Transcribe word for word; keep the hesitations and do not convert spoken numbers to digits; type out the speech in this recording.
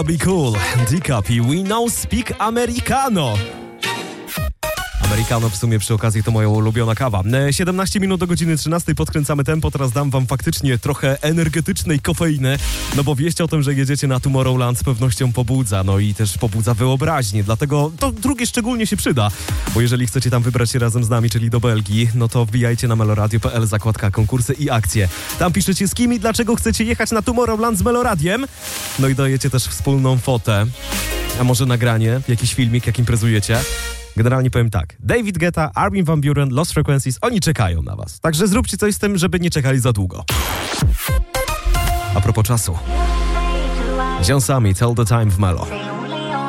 Be cool, D-Cup i We Now Speak Americano. Americano w sumie przy okazji to moja ulubiona kawa. siedemnaście minut do godziny trzynastej, podkręcamy tempo, teraz dam wam faktycznie trochę energetycznej kofeiny, no bo wieść o tym, że jedziecie na Tomorrowland z pewnością pobudza, no i też pobudza wyobraźnię, dlatego to drugie szczególnie się przyda, bo jeżeli chcecie tam wybrać się razem z nami, czyli do Belgii, no to wbijajcie na meloradio kropka p l, zakładka konkursy i akcje. Tam piszecie z kim i dlaczego chcecie jechać na Tomorrowland z Meloradiem, no i dajecie też wspólną fotę, a może nagranie, jakiś filmik, jak imprezujecie. Generalnie powiem tak, David Guetta, Armin van Buuren, Lost Frequencies, oni czekają na was. Także zróbcie coś z tym, żeby nie czekali za długo. A propos czasu. John Summit, All the Time w Melo.